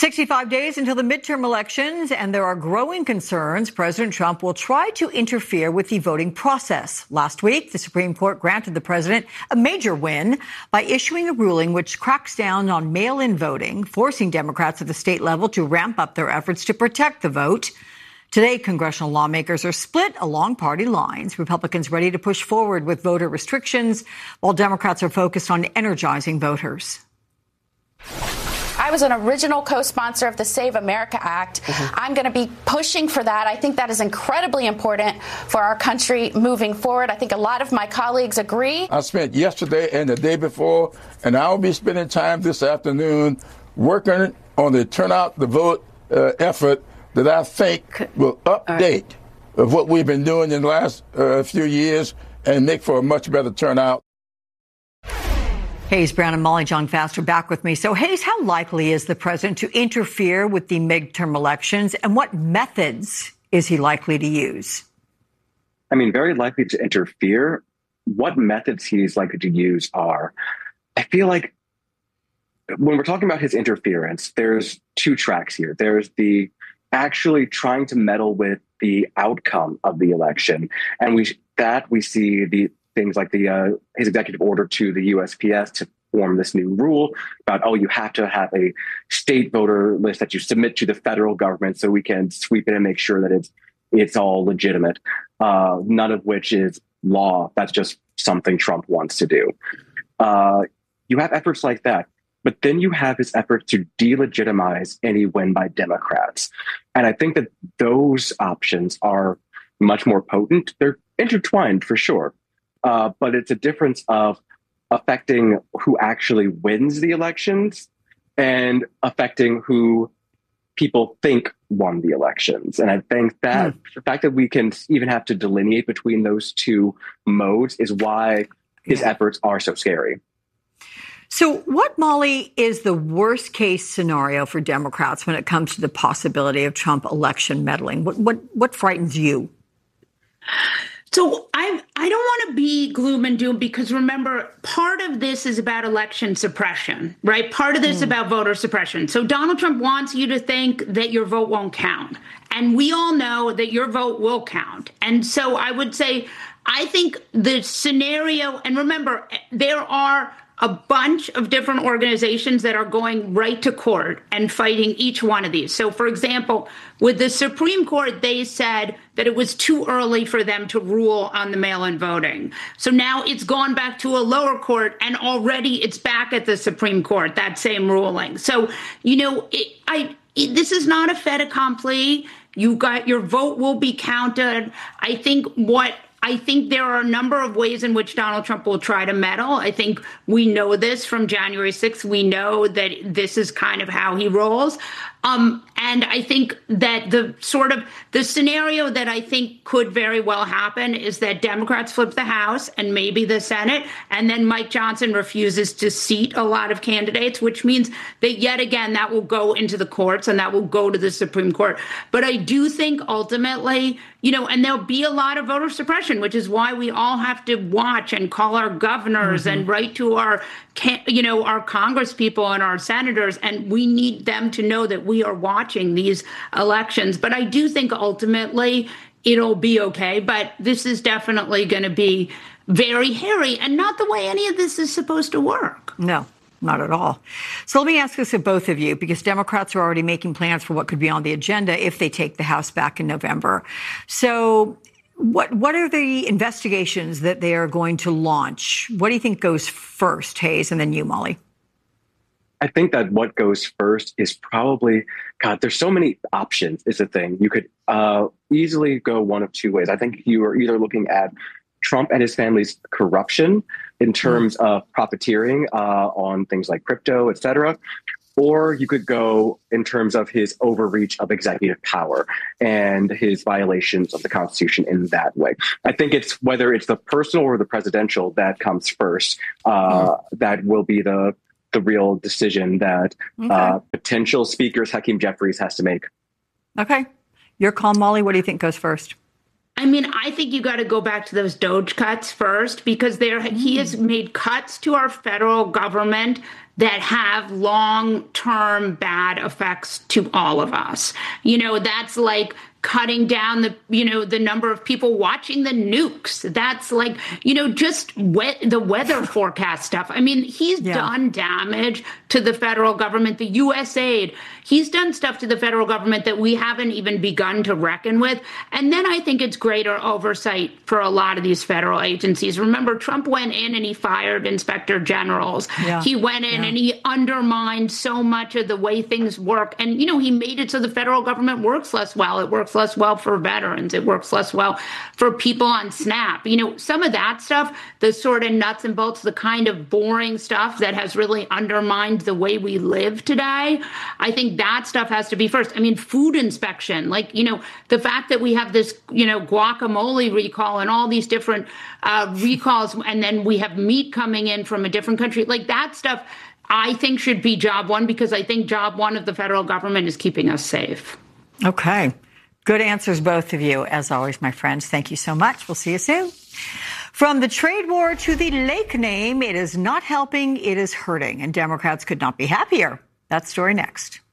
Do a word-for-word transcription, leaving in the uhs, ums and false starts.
sixty-five days until the midterm elections, and there are growing concerns President Trump will try to interfere with the voting process. Last week, the Supreme Court granted the president a major win by issuing a ruling which cracks down on mail-in voting, forcing Democrats at the state level to ramp up their efforts to protect the vote. Today, congressional lawmakers are split along party lines. Republicans ready to push forward with voter restrictions, while Democrats are focused on energizing voters. I was an original co-sponsor of the Save America Act. Mm-hmm. I'm going to be pushing for that. I think that is incredibly important for our country moving forward. I think a lot of my colleagues agree. I spent yesterday and the day before, and I'll be spending time this afternoon working on the turnout the vote uh, effort that I think will update right. of what we've been doing in the last uh, few years and make for a much better turnout. Hayes Brown and Molly Jong-Fast are back with me. So, Hayes, how likely is the president to interfere with the midterm elections, and what methods is he likely to use? I mean, very likely to interfere. What methods he's likely to use are, I feel like when we're talking about his interference, there's two tracks here. There's the actually trying to meddle with the outcome of the election. And we that we see the things like the uh, his executive order to the U S P S to form this new rule about, oh, you have to have a state voter list that you submit to the federal government so we can sweep it and make sure that it's it's all legitimate, uh, none of which is law. That's just something Trump wants to do. Uh, you have efforts like that. But then you have his efforts to delegitimize any win by Democrats. And I think that those options are much more potent. They're intertwined for sure. Uh, but it's a difference of affecting who actually wins the elections and affecting who people think won the elections. And I think that mm. the fact that we can even have to delineate between those two modes is why his yeah. efforts are so scary. So what, Molly, is the worst case scenario for Democrats when it comes to the possibility of Trump election meddling? What what what frightens you? So I I don't want to be gloom and doom, because remember, part of this is about election suppression, right? Part of this mm. is about voter suppression. So Donald Trump wants you to think that your vote won't count. And we all know that your vote will count. And so I would say, I think the scenario, and remember, there are a bunch of different organizations that are going right to court and fighting each one of these. So, for example, with the Supreme Court, they said that it was too early for them to rule on the mail-in voting. So now it's gone back to a lower court, and already it's back at the Supreme Court, that same ruling. So, you know, it, I it, this is not a fait accompli. You got your vote will be counted. I think what I think there are a number of ways in which Donald Trump will try to meddle. I think we know this from January sixth. We know that this is kind of how he rolls. Um, and I think that the sort of the scenario that I think could very well happen is that Democrats flip the House and maybe the Senate, and then Mike Johnson refuses to seat a lot of candidates, which means that yet again that will go into the courts and that will go to the Supreme Court. But I do think ultimately, you know, and there'll be a lot of voter suppression, which is why we all have to watch and call our governors mm-hmm. and write to our, you know, our Congress people and our senators, and we need them to know that we are watching these elections. But I do think ultimately it'll be okay. But this is definitely going to be very hairy, and not the way any of this is supposed to work. No. Not at all. So let me ask this of both of you, because Democrats are already making plans for what could be on the agenda if they take the House back in November. So what what are the investigations that they are going to launch? What do you think goes first, Hayes, and then you, Molly? I think that what goes first is probably, God, there's so many options is the thing. You could uh, easily go one of two ways. I think you are either looking at Trump and his family's corruption in terms mm. of profiteering uh, on things like crypto, et cetera. Or you could go in terms of his overreach of executive power and his violations of the Constitution in that way. I think it's whether it's the personal or the presidential that comes first, uh, mm. that will be the the real decision that okay. uh, potential speakers Hakeem Jeffries has to make. Okay. Your call, Molly. What do you think goes first? I mean, I think you got to go back to those Doge cuts first, because there mm. he has made cuts to our federal government that have long-term bad effects to all of us. You know, that's like cutting down the, you know, the number of people watching the nukes. That's like, you know, just wet, the weather forecast stuff. I mean, he's yeah. done damage to the federal government, the U S aid. He's done stuff to the federal government that we haven't even begun to reckon with. And then I think it's greater oversight for a lot of these federal agencies. Remember, Trump went in and he fired inspector generals. Yeah. He went in yeah. and he undermined so much of the way things work. And, you know, he made it so the federal government works less well. It works less well for veterans. It works less well for people on SNAP. You know, some of that stuff, the sort of nuts and bolts, the kind of boring stuff that has really undermined the way we live today, I think that stuff has to be first. I mean, food inspection, like, you know, the fact that we have this, you know, guacamole recall and all these different uh, recalls, and then we have meat coming in from a different country, like that stuff, I think should be job one, because I think job one of the federal government is keeping us safe. Okay. Good answers, both of you. As always, my friends, thank you so much. We'll see you soon. From the trade war to the lake name, it is not helping, it is hurting, and Democrats could not be happier. That story next.